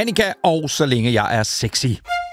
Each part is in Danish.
Annika og Så længe jeg er sexy.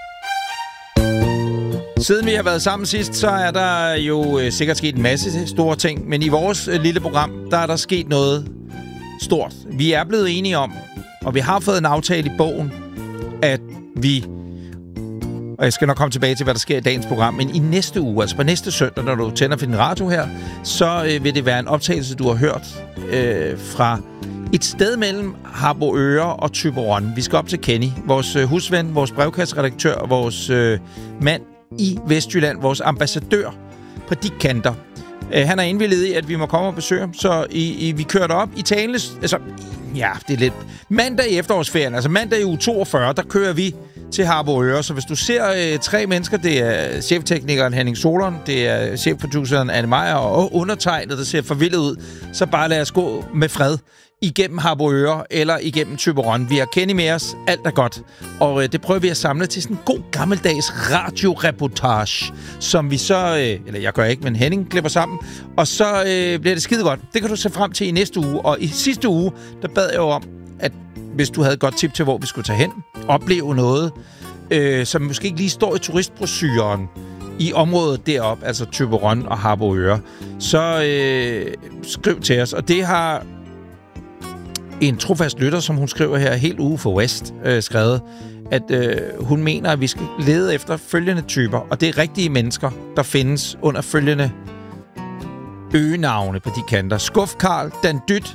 Siden vi har været sammen sidst, så er der jo sikkert sket en masse store ting. Men i vores lille program, der er der sket noget stort. Vi er blevet enige om, og vi har fået en aftale i bogen, at vi... Og jeg skal nok komme tilbage til, hvad der sker i dagens program. Men i næste uge, altså på næste søndag, når du tænder for din radio her, så vil det være en optagelse, du har hørt fra et sted mellem Harboøre og Thyborøn. Vi skal op til Kenny, vores husven, vores brevkasseredaktør, vores mand i Vestjylland, vores ambassadør på de kanter. Han er indvilliget i, at vi må komme og besøge ham, så vi kørte op i Tales. Altså, ja, det er lidt... Mandag i efterårsferien, altså mandag i uge 42, der kører vi til Harboøre. Så hvis du ser tre mennesker, det er chefteknikeren Henning Solon, det er chefproduceren Anne Meyer og undertegnet, der ser forvildet ud, så bare lad os gå med fred igennem Harboøre eller igennem Thyborøn. Vi har Kenny med os, alt er godt. Og det prøver vi at samle til sådan en god gammeldags radioreportage, som vi så, eller jeg gør ikke, men Henning klipper sammen, og så bliver det skide godt. Det kan du se frem til i næste uge. Og i sidste uge, der bad jeg jo om, at hvis du havde et godt tip til, hvor vi skulle tage hen, opleve noget, som måske ikke lige står i turistbrochuren i området derop, altså Thyborøn og Harboøre, så skriv til os. Og det har en trofast lytter, som hun skriver her, helt uge for West, skrevet, at hun mener, at vi skal lede efter følgende typer, og det er rigtige mennesker, der findes under følgende øgenavne på de kanter. Skuf Karl, Dan Dyt,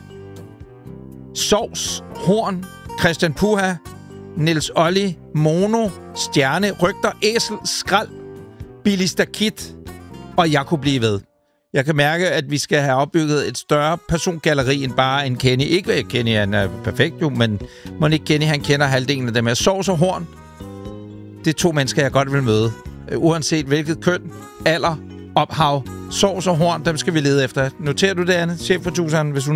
Sovs, Horn, Christian Puha, Niels Olli, Mono, Stjerne, Rygter, Æsel, Skrald, Billy Stakit, og jeg kunne blive ved. Jeg kan mærke, at vi skal have opbygget et større persongalleri end bare en Kenny. Ikke at Kenny han er perfekt jo, men må ikke Kenny, han kender halvdelen af dem her. Sovs og Horn, det er to mennesker, jeg godt vil møde. Uanset hvilket køn, alder, ophav. Sovs og Horn, dem skal vi lede efter. Noterer du det, Anne? Chefproduceren, hvis du